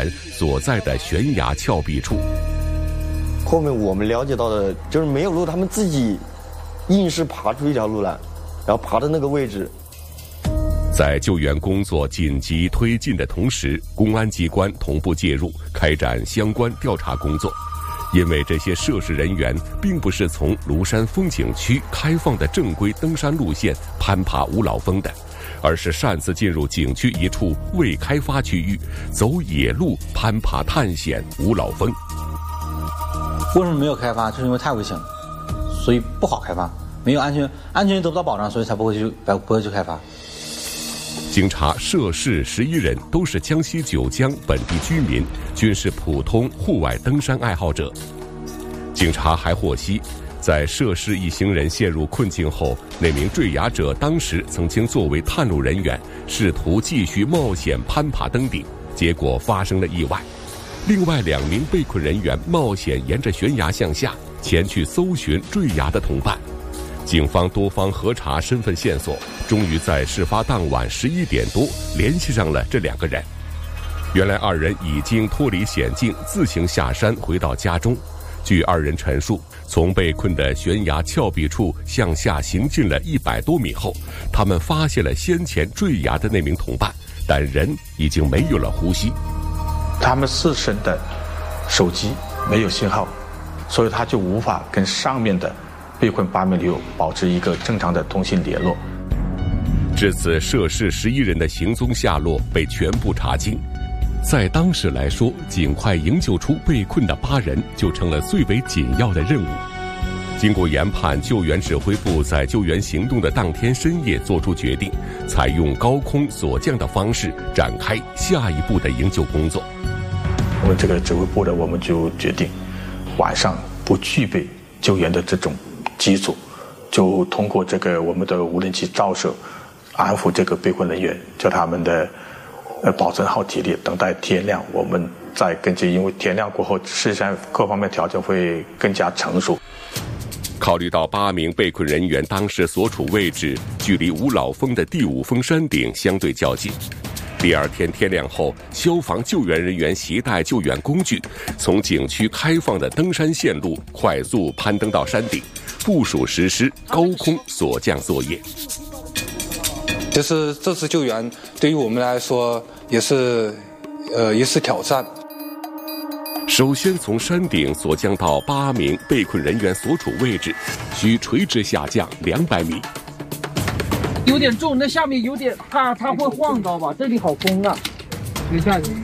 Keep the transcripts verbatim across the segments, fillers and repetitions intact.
员所在的悬崖峭壁处。 后面我们了解到的就是没有路，他们自己硬是爬出一条路来，然后爬到那个位置。 在救援工作紧急推进的同时，公安机关同步介入，开展相关调查工作。因为这些涉事人员并不是从庐山风景区开放的正规登山路线攀爬五老峰的，而是擅自进入景区一处未开发区域，走野路攀爬探险五老峰。 为什么没有开发？就是因为太危险了，所以不好开发，没有安全，安全得不到保障，所以才不会去不会去开发。 经查，涉事十一人都是江西九江本地居民，均是普通户外登山爱好者。警察还获悉，在涉事一行人陷入困境后，那名坠崖者当时曾经作为探路人员，试图继续冒险攀爬登顶，结果发生了意外。另外两名被困人员冒险沿着悬崖向下，前去搜寻坠崖的同伴。警方多方核查身份线索，终于在事发当晚十一点多联系上了这两个人。原来二人已经脱离险境，自行下山回到家中。据二人陈述，从被困的悬崖峭壁处向下行进了一百多米后，他们发现了先前坠崖的那名同伴，但人已经没有了呼吸。 他们自身的手机没有信号，所以他就无法跟上面的被困八名驴友保持一个正常的通信联络。 至此，涉事十一人的行踪下落被全部查清。在当时来说，尽快营救出被困的八人就成了最为紧要的任务。经过研判，救援指挥部在救援行动的当天深夜做出决定，采用高空锁降的方式展开下一步的营救工作。 我们这个指挥部的，我们就决定晚上不具备救援的这种机组，就通过这个我们的无人机照射，安抚这个被困人员，叫他们的呃保存好体力，等待天亮，我们再根据，因为天亮过后，事实上各方面条件会更加成熟。 考虑到八名被困人员当时所处位置距离五老峰的第五峰山顶相对较近，第二天天亮后，消防救援人员携带救援工具，从景区开放的登山线路快速攀登到山顶，部署实施高空锁降作业。 其实这次救援对于我们来说也是呃一次挑战。 首先从山顶锁降到八名被困人员所处位置，需垂直下降两百米。 有点重，那下面有点，它它会晃到吧？这里好风啊，没下去，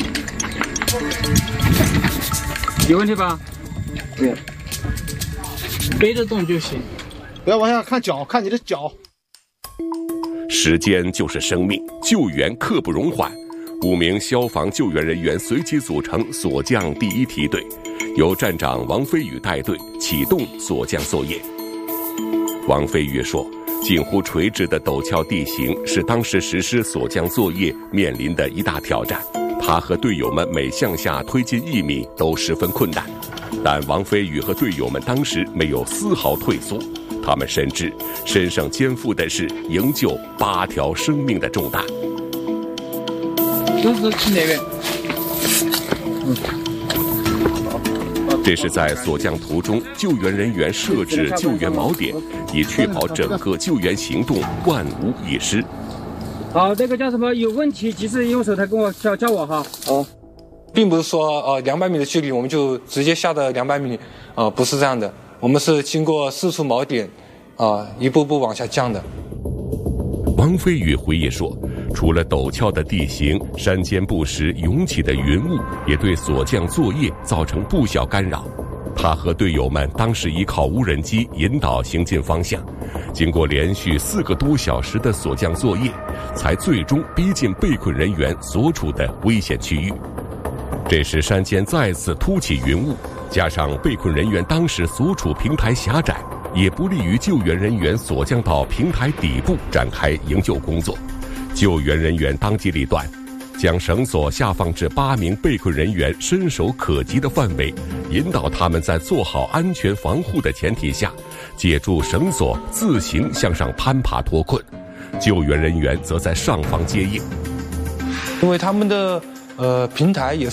有问题吧？对，背着动就行， 不要往下看脚，看你的脚。 时间就是生命，救援刻不容缓。五名消防救援人员随即组成锁降第一梯队，由站长王飞宇带队启动锁降作业。王飞宇说，近乎垂直的陡峭地形是当时实施锁降作业面临的一大挑战，他和队友们每向下推进一米都十分困难，但王飞宇和队友们当时没有丝毫退缩，他们深知身上肩负的是营救八条生命的重担。 这是去哪边？嗯。 这是在锁降途中，救援人员设置救援锚点，以确保整个救援行动万无一失。 好，这个叫什么？有问题及时用手台跟我叫叫我哈。 哦，并不是说呃两百米的距离我们就直接下到两百米，呃不是这样的，我们是经过四处锚点，啊、呃、一步步往下降的。 王飞宇回忆说，除了陡峭的地形，山间不时涌起的云雾也对锁降作业造成不小干扰。他和队友们当时依靠无人机引导行进方向，经过连续四个多小时的锁降作业，才最终逼近被困人员所处的危险区域。这时山间再次突起云雾，加上被困人员当时所处平台狭窄，也不利于救援人员锁降到平台底部展开营救工作。救援人员当机立断，将绳索下放至八名被困人员伸手可及的范围，引导他们在做好安全防护的前提下，借助绳索自行向上攀爬脱困。救援人员则在上方接应。 因为他们的呃平台也